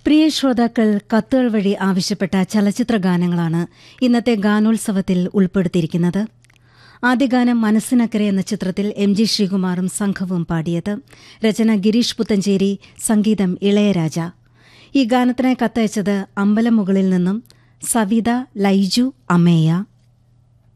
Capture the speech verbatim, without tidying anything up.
പ്രിയ ശ്രോതാക്കൾ കത്തുകൾ വഴി ആവശ്യപ്പെട്ട ചലച്ചിത്ര ഗാനങ്ങളാണ് ഇന്നത്തെ ഗാനോത്സവത്തിൽ ഉൾപ്പെടുത്തിയിരിക്കുന്നത്. ആദ്യ ഗാനം മനസ്സിനക്കരെ എന്ന ചിത്രത്തിൽ എം ജി ശ്രീകുമാറും സംഘവും പാടിയത്. രചന ഗിരീഷ് പുത്തഞ്ചേരി, സംഗീതം ഇളയരാജ. ഈ ഗാനത്തിനായി കത്തയച്ചത് അമ്പലമുകളിൽ നിന്നും സവിത, ലൈജു, അമേയ.